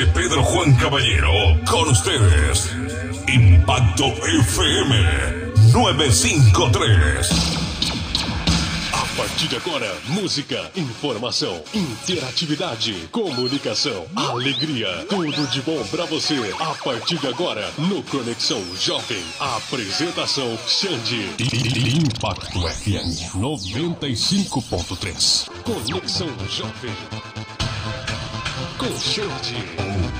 de Pedro Juan Caballero. Con ustedes, Impacto FM 953. A partir de agora, música, informação, interatividade, comunicação, alegria, tudo de bom pra você. A partir de agora, no Conexão Jovem, a apresentação Xande. Impacto FM 95.3. Conexão Jovem com Xande.